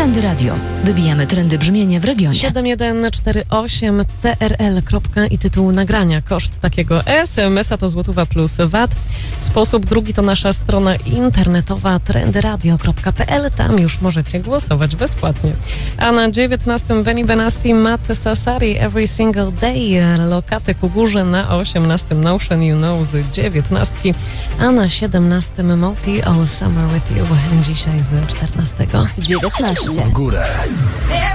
Trendy Radio. Wybijamy trendy brzmienia w regionie. 7148 TRL. I tytuł nagrania. Koszt takiego SMS-a to złotówka plus VAT. Sposób drugi to nasza strona internetowa trendyradio.pl. Tam już możecie głosować bezpłatnie. A na 19 Benny Benassi, Matt Sassari, Every Single Day. Lokaty ku górze. Na 18 Notion You Know z 19. A na 17 Moti All Summer With You. Dzisiaj z 14. 19. W górę.